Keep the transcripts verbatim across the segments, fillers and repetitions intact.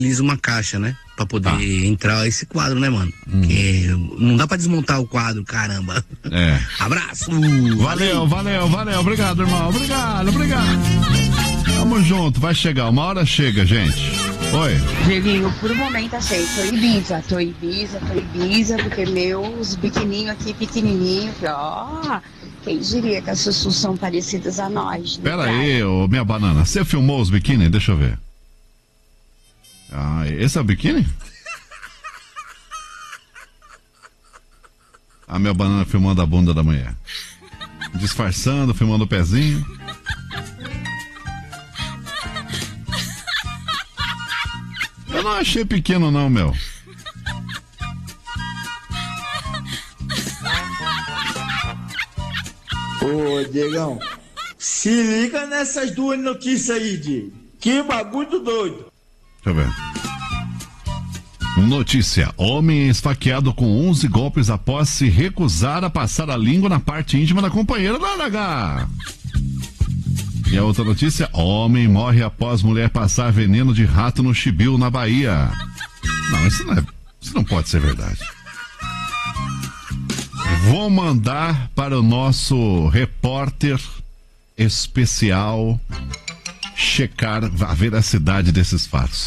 uma caixa, né? Pra poder Ah. entrar esse quadro, né, mano? Hum. Porque não dá pra desmontar o quadro, caramba. É. Abraço! Valeu, valeu, valeu. Obrigado, irmão. Obrigado, obrigado. Tamo junto, vai chegar. Uma hora chega, gente. Oi. Dieguinho, por um momento achei, tô Ibiza, tô Ibiza, tô Ibiza, porque meus biquininhos aqui, pequenininho, ó, quem diria que as sussus são parecidas a nós. né? Pera aí, ô, minha banana. Você filmou os biquíni? Deixa eu ver. Ah, esse é o biquíni? A minha banana filmando a bunda da mulher. Disfarçando, filmando o pezinho. Eu não achei pequeno não, meu. Ô, Diegão, se liga nessas duas notícias aí, Diego. Que bagulho doido. Deixa eu ver. Notícia: homem é esfaqueado com onze golpes após se recusar a passar a língua na parte íntima da companheira da H. E a outra notícia: homem morre após mulher passar veneno de rato no chibio na Bahia. Não, isso não é, isso não pode ser verdade. Vou mandar para o nosso repórter especial checar a veracidade desses fatos.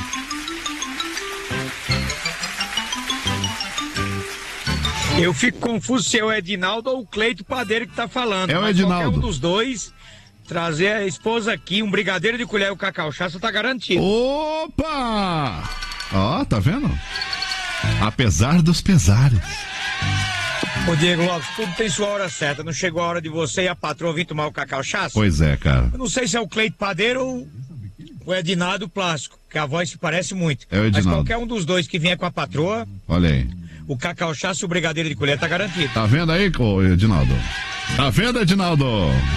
Eu fico confuso se é o Edinaldo ou o Cleito Padeiro que tá falando. É o mas Edinaldo. qualquer um dos dois, trazer a esposa aqui, um brigadeiro de colher e o cacau chaça tá garantido. Opa! Ó, tá vendo? Apesar dos pesares. Ô Diego Lopes, tudo tem sua hora certa. Não chegou a hora de você e a patroa vir tomar o cacau chaça? Pois é, cara. Eu não sei se é o Cleito Padeiro ou o Edinaldo Plástico, que a voz se parece muito. É o Mas Edinaldo. qualquer um dos dois que vier com a patroa, Olha aí. o cacau chaça e o brigadeiro de colher tá garantido. Tá vendo aí, ô, Edinaldo? Tá vendo, Edinaldo?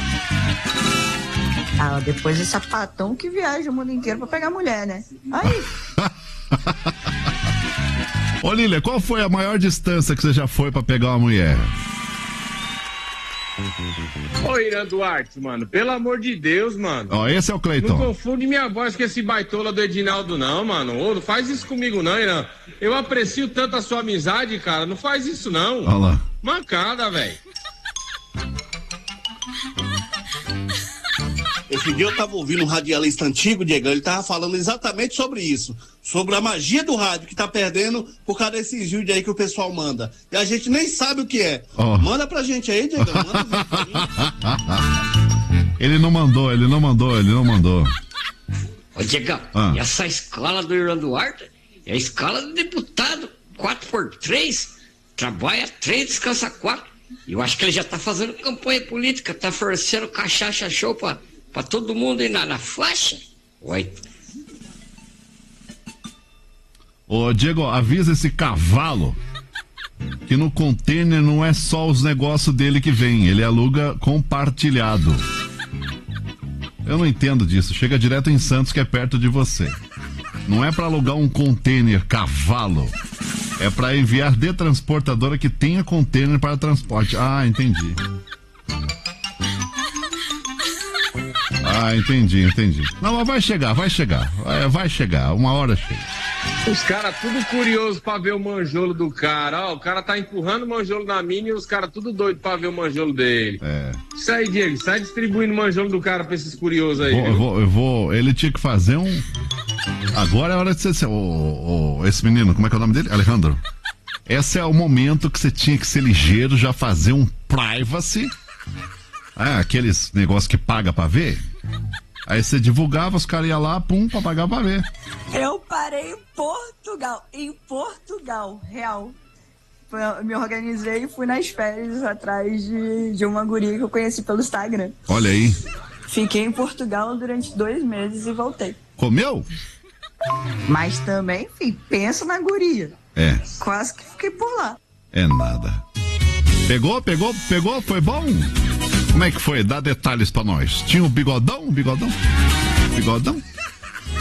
Ah, depois esse sapatão que viaja o mundo inteiro pra pegar mulher, né? Aí. Ô, Lília, qual foi a maior distância que você já foi pra pegar uma mulher? Ô, Irã Duarte, mano, pelo amor de Deus, mano. Ó, esse é o Não Cleiton. confunde minha voz com esse baitola do Edinaldo, não, mano. Ô, não faz isso comigo, não, Irã. Eu aprecio tanto a sua amizade, cara. Não faz isso, não. Olha lá. Mancada, velho. Esse dia eu tava ouvindo um radialista antigo, Diego, ele tava falando exatamente sobre isso. Sobre a magia do rádio que tá perdendo por causa desses vídeos aí que o pessoal manda. E a gente nem sabe o que é. Oh. Manda pra gente aí, Diego. Manda vídeo pra gente. Ele não mandou, ele não mandou, ele não mandou. Ô, Diegão, Ah. e essa escala do Irã Duarte é a escala do deputado, quatro por três, trabalha três, descansa quatro. E eu acho que ele já tá fazendo campanha política, tá oferecendo cachaça show pra, pra todo mundo aí na, na faixa. Oi. Ô, Diego, avisa esse cavalo que no container não é só os negócios dele que vem, ele aluga compartilhado. Eu não entendo disso. Chega direto em Santos, que é perto de você. Não é pra alugar um container cavalo. É pra enviar de transportadora que tenha container para transporte. Ah, entendi. Ah, entendi, entendi. Não, mas vai chegar, vai chegar. Vai, vai chegar, uma hora chega. Os caras tudo curioso pra ver o manjolo do cara. Ó, o cara tá empurrando o manjolo na mina e os caras tudo doido pra ver o manjolo dele. É. Isso aí, Diego, sai distribuindo o manjolo do cara pra esses curiosos aí. Vou, eu, viu? vou, eu vou. Ele tinha que fazer um. Agora é hora de você. Ô, ô, esse menino, como é que é o nome dele? Alejandro. Esse é o momento que você tinha que ser ligeiro, já fazer um privacy. Ah, aqueles negócios que paga pra ver. Aí você divulgava, os caras iam lá, pum, pra pagar pra ver. Eu parei em Portugal. Em Portugal, real. Foi- eu me organizei e fui nas férias atrás de, de uma guria que eu conheci pelo Instagram. Olha aí. Fiquei em Portugal durante dois meses e voltei. Comeu? Mas também, enfim, pensa na guria. É, Quase que fiquei por lá. é nada. Pegou, pegou, pegou? Foi bom? Como é que foi? Dá detalhes pra nós. Tinha o bigodão? Bigodão? Bigodão?